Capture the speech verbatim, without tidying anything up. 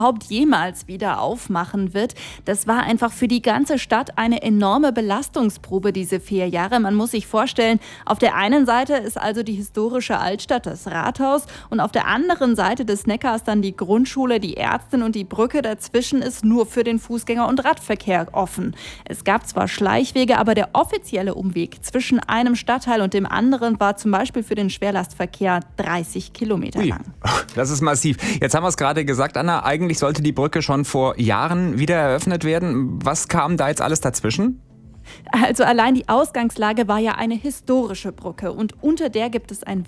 überhaupt jemals wieder aufmachen wird. Das war einfach für die ganze Stadt eine enorme Belastungsprobe, diese vier Jahre. Man muss sich vorstellen, auf der einen Seite ist also die historische Altstadt, das Rathaus, und auf der anderen Seite des Neckars dann die Grundschule, die Ärztin, und die Brücke dazwischen ist nur für den Fußgänger- und Radverkehr offen. Es gab zwar Schleichwege, aber der offizielle Umweg zwischen einem Stadtteil und dem anderen war zum Beispiel für den Schwerlastverkehr dreißig Kilometer Ui, lang. das ist massiv. Jetzt haben wir es gerade gesagt, Anna, eigentlich sollte die Brücke schon vor Jahren wieder eröffnet werden. Was kam da jetzt alles dazwischen? Also allein die Ausgangslage war ja eine historische Brücke und unter der gibt es ein